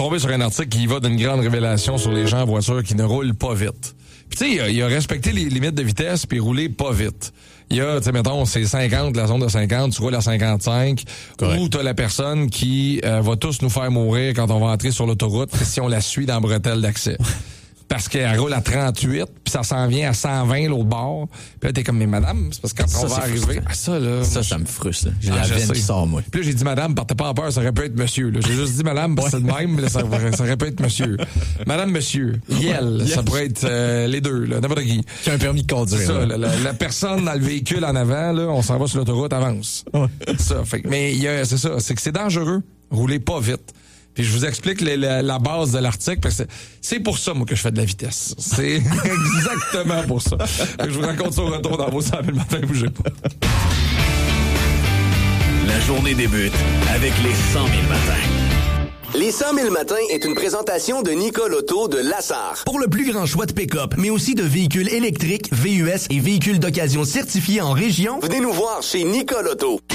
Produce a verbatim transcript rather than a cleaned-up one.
tombé sur un article qui va d'une grande révélation sur les gens en voiture qui ne roulent pas vite. Puis tu sais, il a, il a respecté les limites de vitesse puis roulé pas vite. Il y a, tu sais, mettons, c'est cinquante, la zone de cinquante, tu roules à cinquante-cinq, correct. Ou t'as la personne qui euh, va tous nous faire mourir quand on va entrer sur l'autoroute si on la suit dans la bretelle d'accès. Parce qu'elle roule à trente-huit, puis ça s'en vient à cent vingt l'autre bord. Puis là, t'es comme, mais madame, c'est parce que quand ça, on va arriver... Ah, ça, là... Ça, ça me frustre. J'ai ah, la veine qui sort, moi. Puis là, j'ai dit, madame, partez pas en peur, ça aurait pu être monsieur. Là. J'ai juste dit, madame, parce que c'est le même, mais ça, ça aurait pu être monsieur. Madame, monsieur, Yel, yes. Ça pourrait être euh, les deux, là, n'importe qui. Qui a un permis de conduire. C'est ça, la, la, la personne dans le véhicule en avant, là, on s'en va sur l'autoroute, avance. Ouais. Ça, fait, mais y a, c'est ça, c'est que c'est dangereux, rouler pas vite. Puis je vous explique les, la, la base de l'article, parce que c'est pour ça, moi, que je fais de la vitesse. C'est exactement pour ça. Je vous raconte ça au retour dans vos cent mille matins, bougez pas. La journée débute avec les cent mille matins. Les cent mille matins est une présentation de Nicole Auto de Lassar. Pour le plus grand choix de pick-up, mais aussi de véhicules électriques, V U S et véhicules d'occasion certifiés en région, venez nous voir chez Nicole Auto.